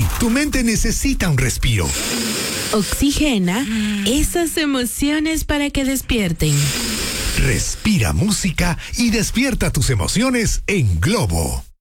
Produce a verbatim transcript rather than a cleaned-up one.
tu mente necesita un respiro. Oxigena esas emociones para que despierten. Respira música y despierta tus emociones en Globo.